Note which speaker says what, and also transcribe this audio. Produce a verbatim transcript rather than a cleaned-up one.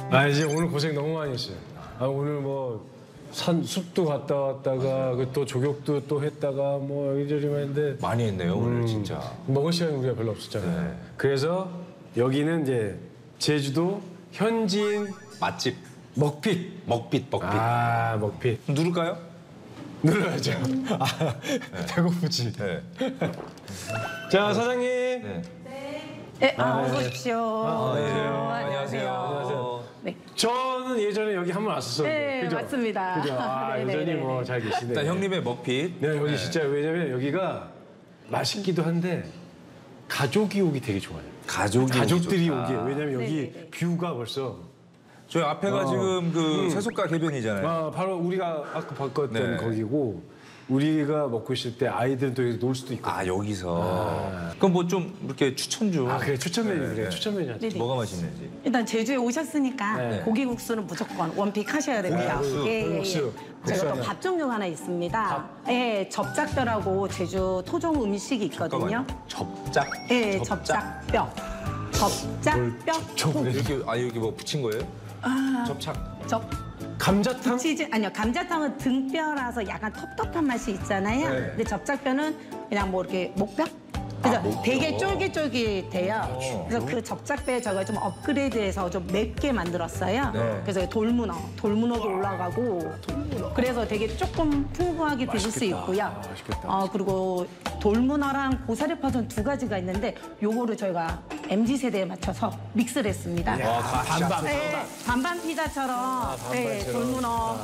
Speaker 1: 아 이제 오늘 고생 너무 많이 했어요. 아 오늘 뭐 산 숲도 갔다 왔다가 그 또 조격도 또 했다가 뭐 이리저리 했는데
Speaker 2: 많이 했네요 오늘
Speaker 1: 음,
Speaker 2: 진짜.
Speaker 1: 먹을 시간이 우리가 별로 없었잖아요.
Speaker 2: 네.
Speaker 1: 그래서 여기는 이제 제주도 현지인
Speaker 2: 맛집
Speaker 1: 먹핏.
Speaker 2: 먹빛 먹빛.
Speaker 1: 아 먹핏.
Speaker 2: 누를까요?
Speaker 1: 눌러야죠. 아, 배고프지.
Speaker 2: 네.
Speaker 1: 자 사장님.
Speaker 2: 네.
Speaker 3: 네, 아,
Speaker 1: 아,
Speaker 3: 어서
Speaker 1: 네.
Speaker 3: 오십시오.
Speaker 1: 아, 네.
Speaker 2: 안녕하세요.
Speaker 1: 안녕하세요.
Speaker 3: 네,
Speaker 1: 저는 예전에 여기 한 번 왔었어요.
Speaker 3: 네,
Speaker 1: 그죠?
Speaker 3: 맞습니다.
Speaker 1: 그죠? 아,
Speaker 3: 네, 네,
Speaker 1: 여전히
Speaker 3: 네,
Speaker 1: 뭐
Speaker 3: 네.
Speaker 1: 잘 계시네.
Speaker 2: 일단 형님의 먹빛.
Speaker 1: 네, 여기 진짜 왜냐면 여기가 맛있기도 한데 가족이 오기 되게 좋아요.
Speaker 2: 가족이
Speaker 1: 가족들이
Speaker 2: 오기
Speaker 1: 오기.
Speaker 2: 좋다.
Speaker 1: 왜냐면 여기
Speaker 3: 네, 네, 네.
Speaker 1: 뷰가 벌써
Speaker 2: 저희 앞에가
Speaker 1: 어.
Speaker 2: 지금 그 세숫가 개변이잖아요.
Speaker 1: 아, 바로 우리가 아까 봤던
Speaker 2: 네.
Speaker 1: 거기고 우리가 먹고 있을 때 아이들은 또 여기 놀 수도 있고.
Speaker 2: 아 여기서. 그럼 뭐 좀 이렇게 추천 좀.
Speaker 1: 아, 그래 추천 메뉴
Speaker 2: 네,
Speaker 1: 그래
Speaker 2: 네.
Speaker 1: 추천 메뉴 하자.
Speaker 3: 네, 네.
Speaker 2: 뭐가 맛있는지.
Speaker 3: 일단 제주에 오셨으니까
Speaker 1: 네.
Speaker 3: 고기국수는 무조건 원픽 하셔야 됩니다.
Speaker 2: 고기국수,
Speaker 3: 예, 예, 예.
Speaker 1: 국수. 국수
Speaker 3: 제가 또
Speaker 1: 하나.
Speaker 3: 밥 종류가 하나 있습니다. 예, 접작뼈라고 제주 토종 음식이 있거든요.
Speaker 2: 잠깐만요. 접작.
Speaker 3: 예, 접작뼈. 접작뼈.
Speaker 1: 접촉을 해.
Speaker 2: 이렇게 아 여기 뭐 붙인 거예요?
Speaker 3: 아,
Speaker 2: 접착.
Speaker 3: 접.
Speaker 1: 감자탕?
Speaker 3: 치즈 아니요, 감자탕은 등뼈라서 약간 텁텁한 맛이 있잖아요.
Speaker 1: 네.
Speaker 3: 근데 접작뼈는 그냥 뭐 이렇게 목뼈? 그래서
Speaker 2: 아, 목뼈.
Speaker 3: 되게 쫄깃쫄깃해요.
Speaker 2: 어,
Speaker 3: 그래서 그 접작뼈에 저가 좀 업그레이드해서 좀 맵게 만들었어요.
Speaker 2: 네.
Speaker 3: 그래서 돌문어, 돌문어도 올라가고. 그래서 되게 조금 풍부하게 드실 수
Speaker 1: 맛있겠다.
Speaker 3: 있고요.
Speaker 1: 아, 맛있겠다.
Speaker 3: 어, 그리고 돌문어랑 고사리파전 두 가지가 있는데 요거를 저희가 엠지 세대에 맞춰서 믹스를 했습니다.
Speaker 2: 와 반반.
Speaker 3: 네, 반반 피자처럼 네,
Speaker 1: 반반처럼.
Speaker 3: 돌문어